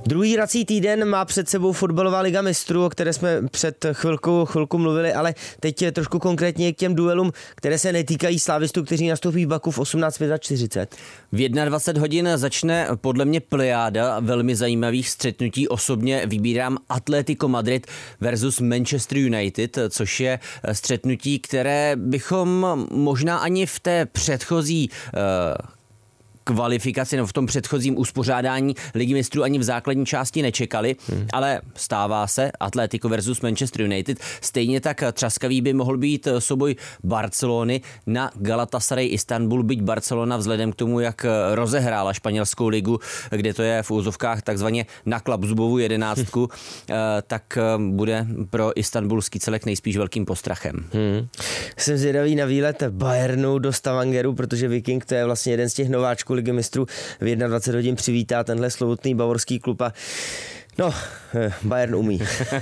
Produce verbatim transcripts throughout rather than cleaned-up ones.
Druhý hrací týden má před sebou fotbalová liga mistrů, o které jsme před chvilkou, chvilku mluvili, ale teď je trošku konkrétně k těm duelům, které se netýkají slávistů, kteří nastoupí v Baku v osmnáct čtyřicet. V dvacet jedna hodin začne podle mě plejáda velmi zajímavých střetnutí. Osobně vybírám Atletico Madrid versus Manchester United, což je střetnutí, které bychom možná ani v té předchozí uh, kvalifikaci nebo v tom předchozím uspořádání Ligy mistrů ani v základní části nečekali, hmm. ale stává se Atletico versus Manchester United. Stejně tak třaskavý by mohl být souboj Barcelony na Galatasaray Istanbul, byť Barcelona vzhledem k tomu, jak rozehrála španělskou ligu, kde to je v úzovkách takzvaně na klapzubovu jedenáctku, hmm. tak bude pro istanbulský celek nejspíš velkým postrachem. Hmm. Jsem zvědavý na výlet Bayernu do Stavangeru, protože Viking to je vlastně jeden z těch nováčků Ligy mistrů. V dvacet jedna hodin přivítá tenhle slovutný bavorský klub a no, Bayern umí.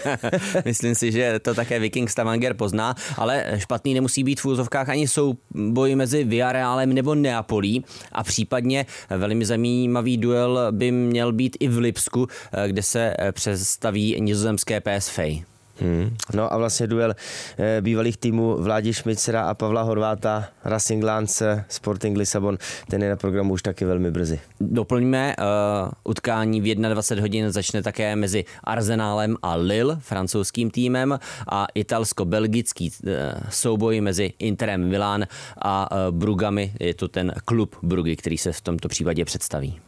Myslím si, že to také Viking Stavanger pozná, ale špatný nemusí být v úzovkách ani souboj mezi Villarrealem nebo Neapolí a případně velmi zajímavý duel by měl být i v Lipsku, kde se představí nizozemské P S V. Hmm. No a vlastně duel e, bývalých týmů Vládi Šmicera a Pavla Horváta, Racing Lance, Sporting Lisabon, ten je na programu už taky velmi brzy. Doplňme, uh, utkání v dvacet jedna hodin začne také mezi Arsenálem a Lille, francouzským týmem, a italsko-belgický uh, souboj mezi Interem Milán a uh, Brugami, je to ten klub Brugy, který se v tomto případě představí.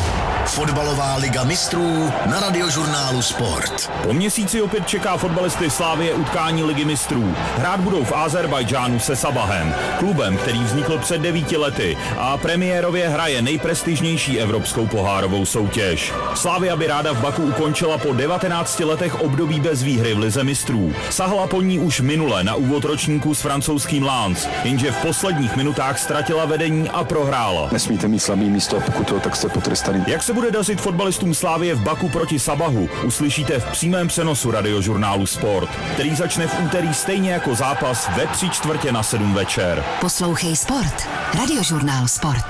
Fotbalová liga mistrů na Radiožurnálu Sport. Po měsíci opět čeká fotbalisty Slavie utkání ligy mistrů. Hrát budou v Azerbajdžánu se Sabahem, klubem, který vznikl před devíti lety a premiérově hraje nejprestižnější evropskou pohárovou soutěž. Slavia by ráda v Baku ukončila po devatenácti letech období bez výhry v lize mistrů. Sahla po ní už minule na úvod ročníku s francouzským Lens, jenže v posledních minutách ztratila vedení a prohrála. Nesmíte mít slabý místo, pokud to, tak jste potrestaný. Jak se bude dařit fotbalistům Slavie v Baku proti Sabahu, uslyšíte v přímém přenosu Radiožurnálu Sport, který začne v úterý stejně jako zápas ve tři čtvrtě na sedm večer. Poslouchej Sport. Radiožurnál Sport.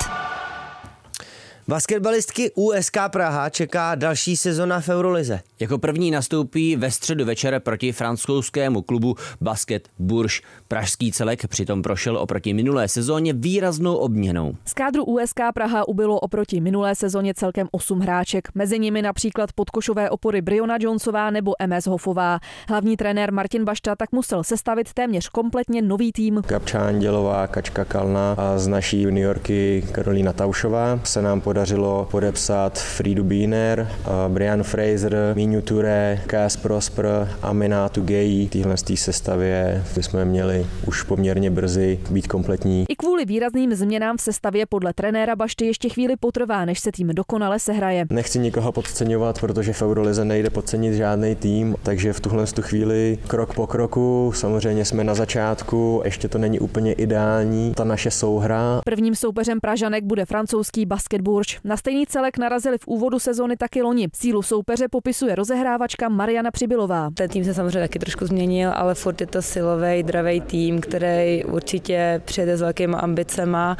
Basketbalistky U S K Praha čeká další sezona v Eurolize. Jako první nastoupí ve středu večer proti francouzskému klubu Basket Bourges. Pražský celek přitom prošel oproti minulé sezóně výraznou obměnou. Z kádru U S K Praha ubylo oproti minulé sezóně celkem osm hráček. Mezi nimi například podkošové opory Briona Jonesová nebo M S Hoffová. Hlavní trenér Martin Bašta tak musel sestavit téměř kompletně nový tým. Gabča Andělová, Kačka Kalna a z naší juniorky Karolína Taušová se nám podařilo podepsat Fridu Biener, Brian Fraser, Míňu Touré, Kás Prosper, Aminatu Geji. V téhle sestavě jsme měli už poměrně brzy být kompletní. I kvůli výrazným změnám v sestavě podle trenéra Bašty ještě chvíli potrvá, než se tým dokonale sehraje. Nechci nikoho podceňovat, protože v Eurolize nejde podcenit žádný tým, takže v tuhle chvíli krok po kroku, samozřejmě jsme na začátku, ještě to není úplně ideální, ta naše souhra. Prvním soupeřem Pražanek bude francouzský Basket Bourges. Na stejný celek narazili v úvodu sezony taky loni. Sílu soupeře popisuje rozehrávačka Mariana Přibylová. Ten tým se samozřejmě taky trošku změnil, ale furt je to silový, dravej tým, který určitě přijede s velkýma ambicema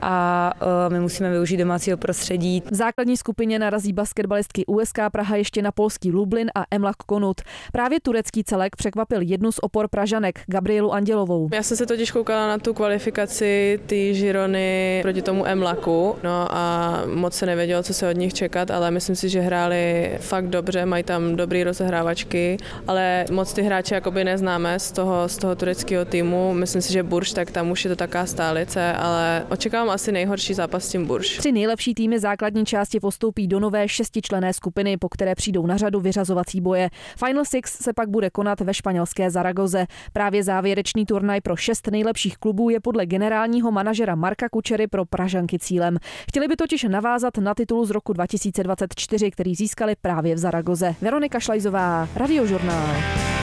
a uh, my musíme využít domácího prostředí. V základní skupině narazí basketbalistky U S K Praha ještě na polský Lublin a Emlak Konut. Právě turecký celek překvapil jednu z opor Pražanek, Gabrielu Andělovou. Já jsem se totiž koukala na tu kvalifikaci ty Žirony proti tomu Emlaku, no a moc se nevědělo, co se od nich čekat, ale myslím si, že hráli fakt dobře, mají tam dobrý rozehrávačky, ale moc ty hráče jakoby neznáme z toho, z toho tureckého týmu. Myslím si, že Burž, tak tam už je to taká stálice, ale očekávám asi nejhorší zápas s tím Burž. Tři nejlepší týmy základní části postoupí do nové šestičlenné skupiny, po které přijdou na řadu vyřazovací boje. Final Six se pak bude konat ve španělské Zaragoze. Právě závěrečný turnaj pro šest nejlepších klubů je podle generálního manažera Marka Kučery pro Pražanky cílem. Chtěli by totiž navázat na titul z roku dva tisíce dvacet čtyři, který získali právě v Zaragoze. Veronika Šlajzová, Radiožurnál.